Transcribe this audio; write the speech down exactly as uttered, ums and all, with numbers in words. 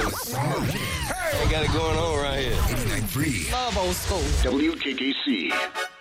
Hey, got it going on right here. eighty-nine point three Love old school. W K K C.